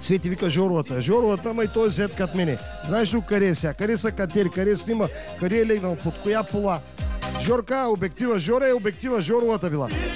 Цвети вика Жоровата. Жоровата, ама и той е зет кът мене. Знаеш ли къде е сега? Къде са катери? Къде снима? Къде е легнал? Под коя пола? Жорка, обектива Жора е обектива Жоровата била.